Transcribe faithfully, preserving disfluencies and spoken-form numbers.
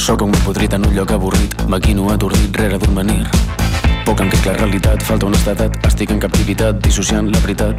Sóc un podrit en un lloc avorrit, maquino atordit rere d'un menir. Poc em crec la realitat, falta honestedat, estic en captivitat, dissociant la veritat